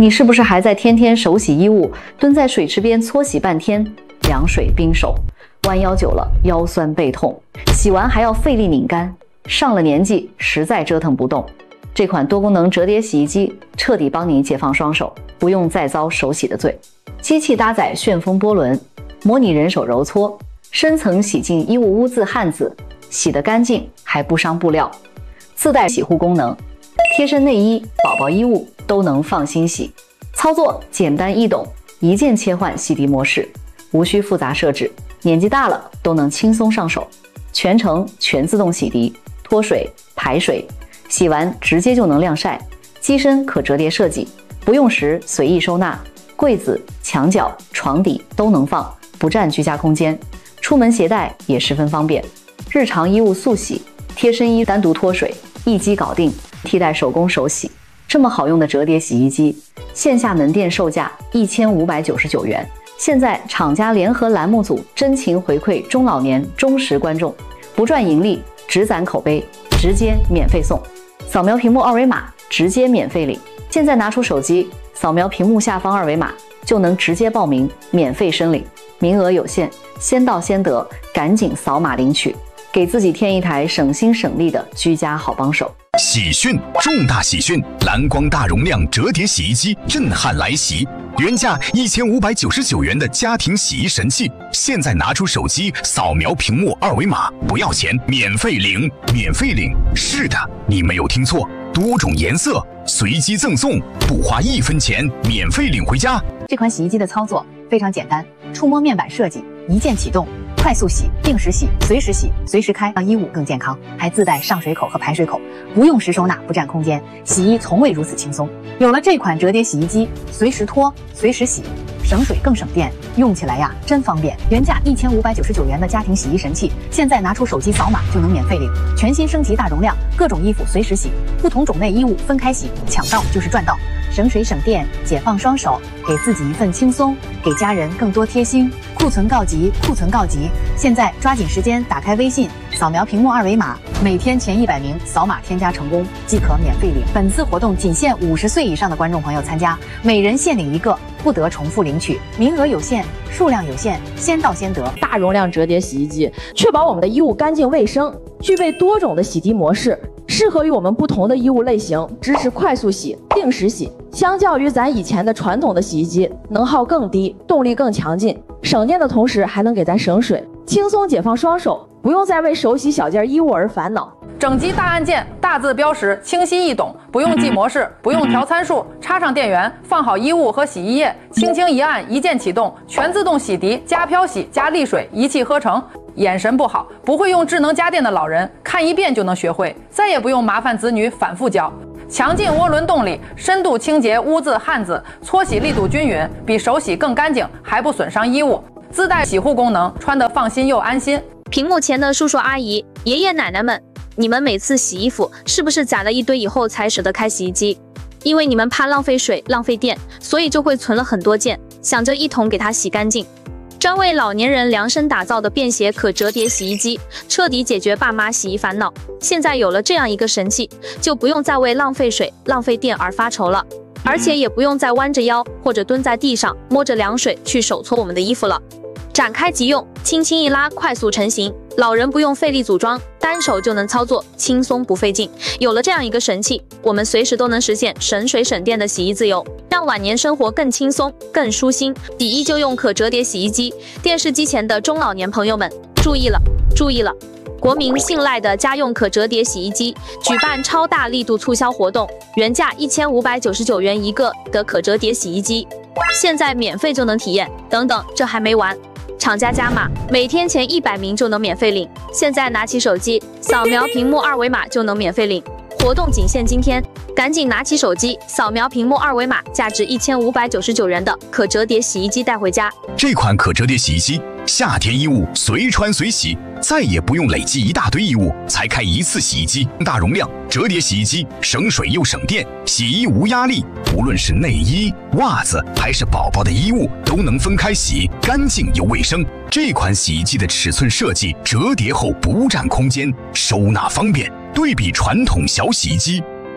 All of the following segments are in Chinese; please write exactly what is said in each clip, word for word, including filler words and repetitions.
你是不是还在天天手洗衣物，蹲在水池边搓洗半天，凉水冰手，弯腰久了腰酸背痛，洗完还要费力拧干，上了年纪实在折腾不动。这款多功能折叠洗衣机彻底帮你解放双手，不用再遭手洗的罪。机器搭载旋风波轮，模拟人手揉搓，深层洗净衣物污渍汗渍，洗得干净还不伤布料。自带洗护功能，贴身内衣、宝宝衣物都能放心洗。操作简单易懂，一键切换洗涤模式，无需复杂设置，年纪大了都能轻松上手。全程全自动洗涤、脱水、排水，洗完直接就能晾晒。机身可折叠设计，不用时随意收纳，柜子、墙角、床底都能放，不占居家空间。出门携带也十分方便。日常衣物速洗，贴身衣单独脱水，一机搞定，替代手工手洗。这么好用的折叠洗衣机，线下门店售价一千五百九十九元，现在厂家联合栏目组真情回馈中老年忠实观众，不赚盈利，只攒口碑，直接免费送。扫描屏幕二维码，直接免费领。现在拿出手机，扫描屏幕下方二维码，就能直接报名，免费申领。名额有限，先到先得，赶紧扫码领取，给自己添一台省心省力的居家好帮手。 喜讯，重大喜讯！蓝光大容量折叠洗衣机震撼来袭，原价一千五百九十九元的家庭洗衣神器，现在拿出手机扫描屏幕二维码，不要钱，免费领，免费领！是的，你没有听错，多种颜色随机赠送，不花一分钱，免费领回家。 这款洗衣机的操作非常简单，触摸面板设计，一键启动。快速洗、定时洗、随时洗、随时开，让衣物更健康，还自带上水口和排水口，不用时收纳，不占空间，洗衣从未如此轻松。有了这款折叠洗衣机，随时脱，随时洗，省水更省电，用起来呀真方便。原价一千五百九十九元的家庭洗衣神器，现在拿出手机扫码就能免费领。全新升级大容量，各种衣服随时洗，不同种类衣物分开洗，抢到就是赚到，省水省电，解放双手，给自己一份轻松，给家人更多贴心。库存告急，库存告急！现在抓紧时间打开微信，扫描屏幕二维码，每天前一百名扫码添加成功即可免费领。本次活动仅限五十岁以上的观众朋友参加，每人限领一个，不得重复领取，名额有限，数量有限，先到先得。 大容量折叠洗衣机，确保我们的衣物干净卫生，具备多种的洗涤模式，适合于我们不同的衣物类型，支持快速洗、定时洗。相较于咱以前的传统的洗衣机，能耗更低，动力更强劲，省电的同时还能给咱省水，轻松解放双手，不用再为手洗小件衣物而烦恼。 整机大按键，大字标识，清晰易懂，不用记模式，不用调参数，插上电源，放好衣物和洗衣液，轻轻一按，一键启动，全自动洗涤加漂洗加沥水，一气呵成。眼神不好，不会用智能家电的老人，看一遍就能学会，再也不用麻烦子女反复教。强劲涡轮动力，深度清洁污渍汗渍，搓洗力度均匀，比手洗更干净，还不损伤衣物。自带洗护功能，穿得放心又安心。 屏幕前的叔叔阿姨、爷爷奶奶们，你们每次洗衣服是不是攒了一堆以后才舍得开洗衣机？因为你们怕浪费水、浪费电，所以就会存了很多件，想着一桶给它洗干净。专为老年人量身打造的便携可折叠洗衣机，彻底解决爸妈洗衣烦恼。现在有了这样一个神器，就不用再为浪费水、浪费电而发愁了，而且也不用再弯着腰或者蹲在地上摸着凉水去手搓我们的衣服了。展开即用，轻轻一拉，快速成型，老人不用费力组装，单手就能操作，轻松不费劲。有了这样一个神器，我们随时都能实现省水省电的洗衣自由，让晚年生活更轻松、更舒心。洗衣就用可折叠洗衣机，电视机前的中老年朋友们注意了，注意了！国民信赖的家用可折叠洗衣机举办超大力度促销活动，原价一千五百九十九元一个的可折叠洗衣机，现在免费就能体验。等等，这还没完！厂家加码，每天前一百名就能免费领。现在拿起手机，扫描屏幕二维码就能免费领。活动仅限今天，赶紧拿起手机，扫描屏幕二维码，价值一千五百九十九元的可折叠洗衣机带回家。 这款可折叠洗衣机，夏天衣物随穿随洗，再也不用累积一大堆衣物才开一次洗衣机。大容量折叠洗衣机，省水又省电，洗衣无压力。无论是内衣、袜子还是宝宝的衣物，都能分开洗，干净又卫生。这款洗衣机的尺寸设计，折叠后不占空间，收纳方便。对比传统小洗衣机，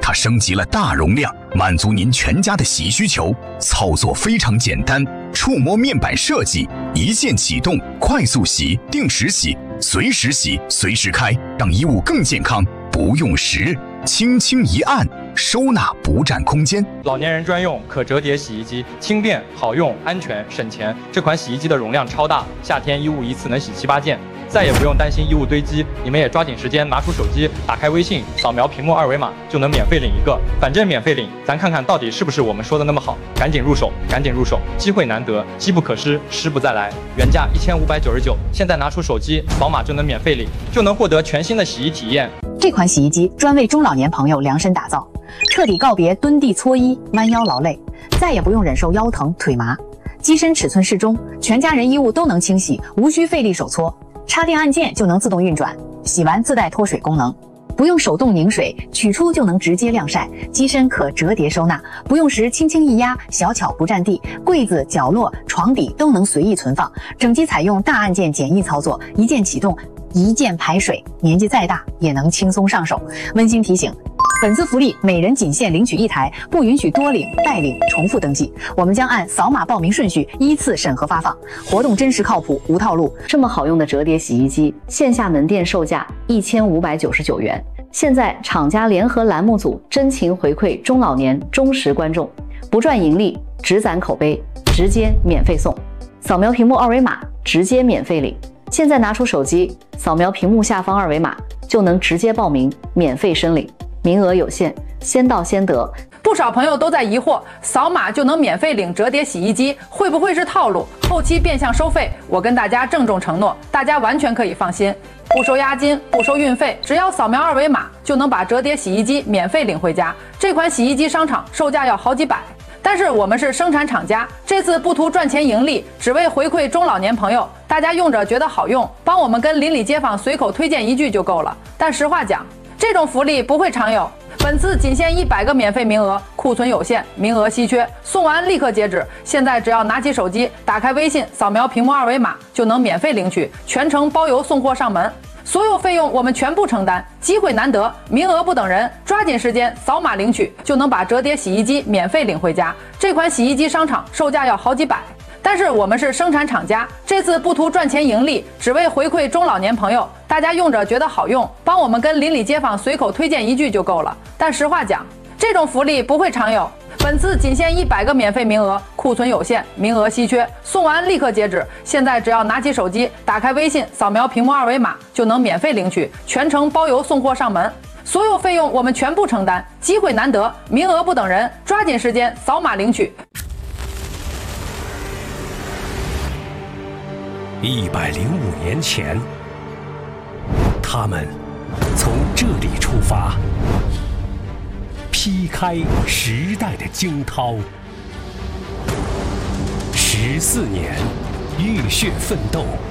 它升级了大容量，满足您全家的洗衣需求。操作非常简单，触摸面板设计，一键启动，快速洗、定时洗、随时洗、随时开，让衣物更健康。不用时，轻轻一按，收纳不占空间。 老年人专用可折叠洗衣机，轻便好用，安全省钱。这款洗衣机的容量超大，夏天衣物一次能洗七八件。再也不用担心衣物堆积，你们也抓紧时间拿出手机，打开微信，扫描屏幕二维码就能免费领一个，反正免费领，咱看看到底是不是我们说的那么好，赶紧入手，赶紧入手，机会难得，机不可失，失不再来。原价一千五百九十九，现在拿出手机扫码就能免费领，就能获得全新的洗衣体验。 这款洗衣机专为中老年朋友量身打造，彻底告别蹲地搓衣、弯腰劳累，再也不用忍受腰疼腿麻。机身尺寸适中，全家人衣物都能清洗，无需费力手搓。插电按键就能自动运转，洗完自带脱水功能，不用手动拧水，取出就能直接晾晒。机身可折叠收纳，不用时轻轻一压，小巧不占地，柜子、角落、床底都能随意存放。整机采用大按键简易操作，一键启动，一键排水，年纪再大也能轻松上手。温馨提醒，本次福利每人仅限领取一台，不允许多领、代领、重复登记。我们将按扫码报名顺序依次审核发放，活动真实靠谱，无套路。 这么好用的折叠洗衣机，线下门店售价一千五百九十九元。现在厂家联合栏目组真情回馈中老年忠实观众，不赚盈利，只攒口碑，直接免费送。扫描屏幕二维码，直接免费领。现在拿出手机，扫描屏幕下方二维码，就能直接报名，免费申领。名额有限，先到先得。 不少朋友都在疑惑，扫码就能免费领折叠洗衣机，会不会是套路？后期变相收费？我跟大家郑重承诺，大家完全可以放心，不收押金，不收运费，只要扫描二维码就能把折叠洗衣机免费领回家。这款洗衣机商场售价要好几百，但是我们是生产厂家，这次不图赚钱盈利，只为回馈中老年朋友，大家用着觉得好用，帮我们跟邻里街坊随口推荐一句就够了。但实话讲，这种福利不会常有，本次仅限一百个免费名额，库存有限，名额稀缺，送完立刻截止。现在只要拿起手机，打开微信，扫描屏幕二维码就能免费领取，全程包邮送货上门，所有费用我们全部承担。机会难得，名额不等人，抓紧时间扫码领取，就能把折叠洗衣机免费领回家。这款洗衣机商场售价要好几百，但是我们是生产厂家，这次不图赚钱盈利，只为回馈中老年朋友，大家用着觉得好用，帮我们跟邻里街坊随口推荐一句就够了。但实话讲，这种福利不会常有，本次仅限一百个免费名额，库存有限，名额稀缺，送完立刻截止。现在只要拿起手机，打开微信，扫描屏幕二维码就能免费领取，全程包邮送货上门，所有费用我们全部承担。机会难得，名额不等人，抓紧时间扫码领取。 一百零五年前，他们从这里出发，劈开时代的惊涛。十四年浴血奋斗，